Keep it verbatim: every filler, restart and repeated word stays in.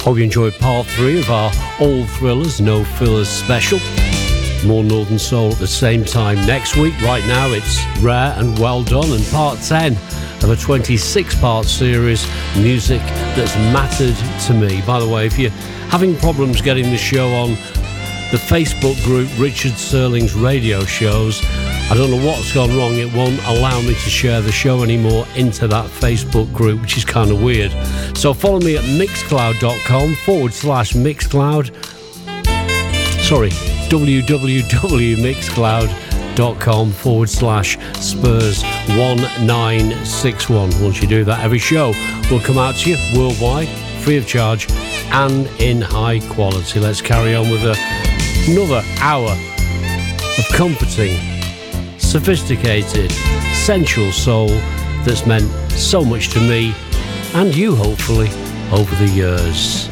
Hope you enjoyed part three of our All Thrillers, No Fillers special. More Northern Soul at the same time next week. Right now it's Rare and Well Done, and part ten of a twenty-six part series, Music That's Mattered to Me. By the way, if you're having problems getting the show on the Facebook group Richard Serling's radio shows, I don't know what's gone wrong. It won't allow me to share the show anymore into that Facebook group, which is kind of weird. So follow me at mixcloud.com forward slash mixcloud. Sorry, www.mixcloud.com forward slash Spurs one nine six one. Once you do that, every show will come out to you worldwide, free of charge and in high quality. Let's carry on with a, another hour of comforting, sophisticated, sensual soul that's meant so much to me and you, hopefully, over the years.